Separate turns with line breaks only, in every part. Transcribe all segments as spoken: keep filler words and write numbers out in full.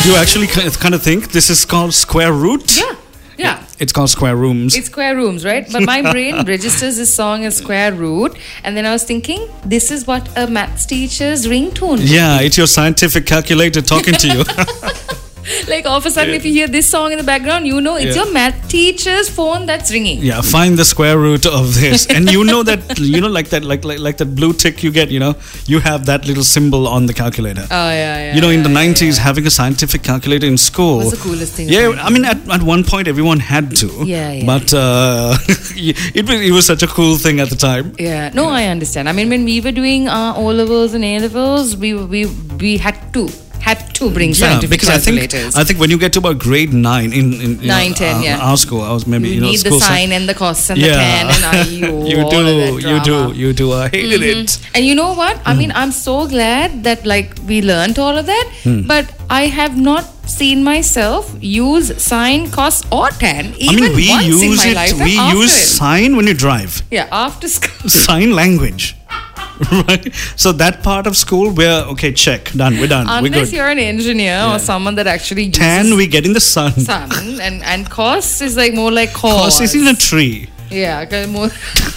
You actually kind of think this is called square root?
Yeah. Yeah.
It's called square rooms.
It's square rooms, right? But my brain registers this song as square root. And then I was thinking, this is what a maths teacher's ringtone would
Yeah, it's your scientific calculator talking to you.
Like all of a sudden,
Yeah.
if you hear this song in the background, you know it's
Yeah.
your math teacher's phone that's ringing.
Yeah, find the square root of this, and you know that you know like that like like like that blue tick you get. You know, you have that little symbol on the calculator.
Oh yeah, yeah.
You know, in the
yeah,
nineties,
yeah.
having a scientific calculator in school
was the coolest thing.
Yeah,
ever.
I mean, at, at one point, everyone had to.
Yeah, yeah.
But uh, it was it was such a cool thing at the time.
Yeah, no, I understand. I mean, when we were doing uh, O levels and A levels, we we we had to had to bring
Yeah,
scientific
because I think
calculators.
I think when you get to about grade nine in, in you
Nine,
know,
ten,
uh,
yeah.
our school, I was maybe
you
you know
need the
school sci-
sine and the cos and
Yeah.
the tan and I U.
you
all
do,
of that
you do,
drama.
you do. I hated
Mhm.
it.
And you know what? I mean, I'm so glad that like we learned all of that,
Hmm.
but I have not seen myself use sine, cos, or tan
I
even
mean, we
once in
use
my
it.
life.
We
after
use
it.
sign when you drive.
Yeah, after school.
Sign language. Right. So that part of school, we're okay. Check. Done. We're done. we're
Unless
good.
you're an engineer
Yeah.
or someone that actually uses
Tan, we get in the sun.
sun, and and cos is like more like cause.
Cause is in a tree.
Yeah, 'cause more.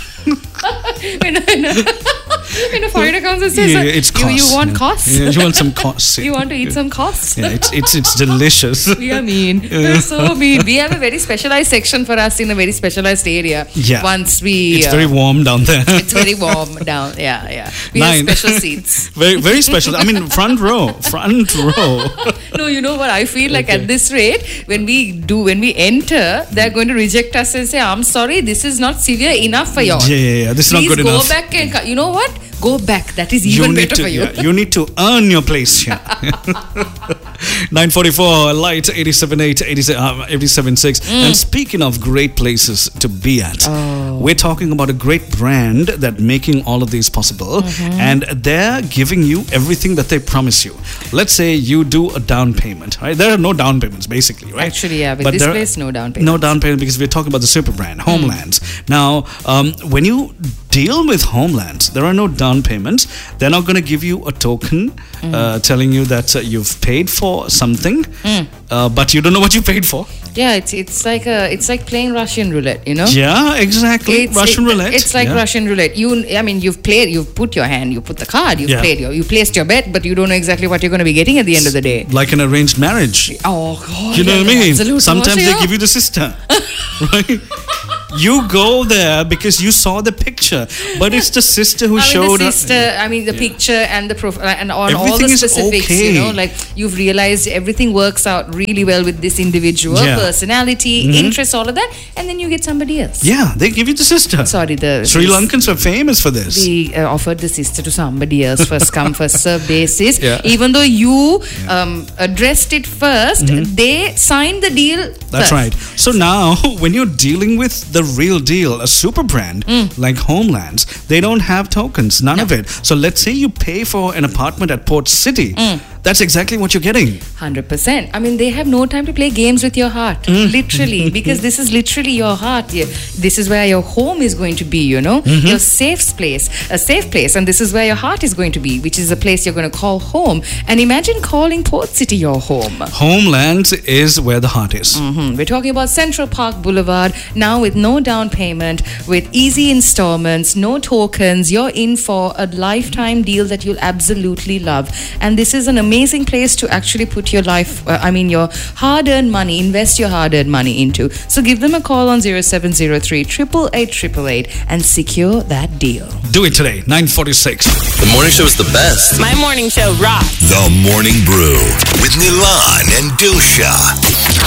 when, a, when, a, when a foreigner comes and says,
Yeah,
uh,
it's
you, you
cos,
want
yeah.
cos?
Yeah, you want some cos.
You want to eat some cos?
Yeah, it's it's it's delicious.
We are mean. We're so mean. We have a very specialized section for us in a very specialized area.
Yeah.
Once we.
It's
uh,
very warm down there.
It's very warm down. Yeah, yeah. We
Nine.
have special seats.
very very special. I mean, front row, front row.
No, you know what? I feel like
Okay.
at this rate, when we do, when we enter, they're going to reject us and say, I'm sorry, this is not severe enough for you.
Yeah, yeah, yeah. This is not
Please
good
go
enough.
back and, co- you know what? Go back. That is even
need
better
to,
for you.
yeah, you need to earn your place here. nine forty-four, Light eighty-seven point eight, eighty-seven, uh, eighty-seven point six. And speaking of great places to be at, we're talking about a great brand that making all of these possible. And they're giving you everything that they promise you. Let's say you do a down payment, right? There are no down payments, basically, right?
Actually, yeah, with
But
this
there-
place, no down payment.
No down payment because we're talking about the super brand, Homelands. Now, um, when you deal with Homelands, there are no down payments. They're not going to give you a token uh, telling you that uh, you've paid for something, uh, but you don't know what you paid for.
Yeah, it's it's like a it's like playing Russian roulette, you know.
Yeah, exactly.
It's,
Russian
it-
roulette.
It's like
yeah.
Russian roulette. You, I mean, you've played, you've put your hand, you put the card, you've
Yeah.
played, your, you placed your bet, but you don't know exactly what you're going to be getting at the end of the day.
Like an arranged marriage.
Oh, God.
You know what I mean?
Absolute
Sometimes they
bullshit.
give you the sister, right? You go there because you saw the picture, but it's the sister who
I mean,
showed
the
up.
sister, I mean, the picture and the prof- and on all
Everything
the
is
specifics,
okay.
you know, like you've realized everything works out really well with this individual,
Yeah.
personality, interests, all of that, and then you get somebody else.
Yeah, they give you the sister.
Sorry, the
Sri Lankans were famous for this.
we uh, offered the sister to somebody else, first come first serve basis.
Yeah.
Even though you um, addressed it 1st they signed the deal.
That's
first.
right. So now, when you're dealing with the real deal, a super brand like Homelands, they don't have tokens, none of it. So let's say you pay for an apartment at Port City. That's exactly what you're getting.
one hundred percent. I mean, they have no time to play games with your heart, literally, because this is literally your heart. Yeah. This is where your home is going to be, you know, your safe place, a safe place, and this is where your heart is going to be, which is a place you're going to call home. And imagine calling Port City your home.
Homelands is where the heart is.
Mhm. We're talking about Central Park Boulevard now with no down payment, with easy installments, no tokens. You're in for a lifetime deal that you'll absolutely love. And this is an amazing place to actually put your life, uh, I mean, your hard earned money, invest your hard earned money into. So give them a call on zero seven zero three, eight eight eight, eight eight eight and secure that deal.
Do it today, nine forty-six.
The morning show is the best.
My morning show rocks.
The Morning Brew with Nilan and Dusha.